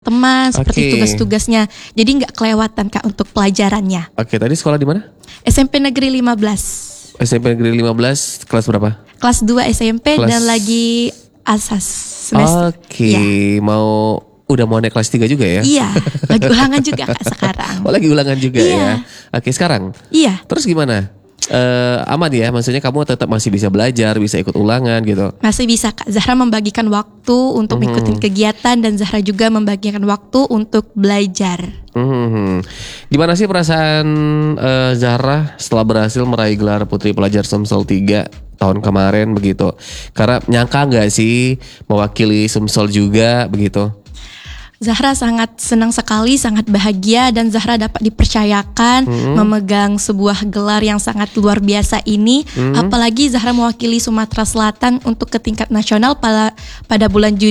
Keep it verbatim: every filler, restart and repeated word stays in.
teman-teman, seperti Oke. tugas-tugasnya. Jadi nggak kelewatan Kak untuk pelajarannya. Oke, tadi sekolah di mana? S M P Negeri lima belas. S M P Negeri lima belas, kelas berapa? Kelas dua S M P Kelas- dan lagi asas semester. Oke, Iya. mau udah mau naik kelas tiga juga ya? Iya, lagi ulangan juga Kak sekarang. Oh, lagi ulangan juga Iya. ya. Oke, sekarang. Iya, Terus gimana? Eh, aman ya, maksudnya kamu tetap masih bisa belajar, bisa ikut ulangan gitu. masih bisa Kak. Zahra membagikan waktu untuk mengikuti kegiatan dan Zahra juga membagikan waktu untuk belajar. Hmm. Gimana sih perasaan eh, Zahra setelah berhasil meraih gelar Putri Pelajar Sumsel tiga tahun kemarin begitu? Karena nyangka nggak sih mewakili Sumsel juga begitu? Zahra sangat senang sekali, sangat bahagia dan Zahra dapat dipercayakan memegang sebuah gelar yang sangat luar biasa ini. Apalagi Zahra mewakili Sumatera Selatan untuk ke tingkat nasional pada pada bulan Juni